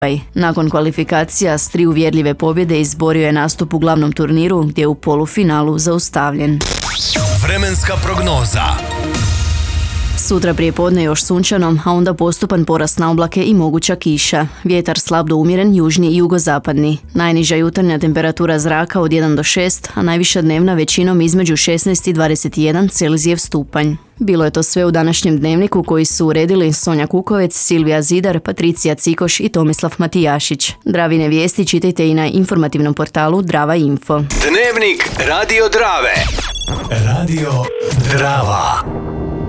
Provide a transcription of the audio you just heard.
Nakon kvalifikacija s 3 uvjerljive pobjede izborio je nastup u glavnom turniru gdje je u polufinalu zaustavljen. Vremenska prognoza. Sutra prije podne još sunčano, a onda postupan porast na oblake i moguća kiša. Vjetar slab do umjeren, južni i jugozapadni. Najniža jutarnja temperatura zraka od 1 do 6, a najviša dnevna većinom između 16 i 21 Celzijev stupanj. Bilo je to sve u današnjem dnevniku koji su uredili Sonja Kukovec, Silvija Zidar, Patricija Cikoš i Tomislav Matijašić. Dravine vijesti čitajte i na informativnom portalu Drava Info. Dnevnik Radio Drave. Radio Drava.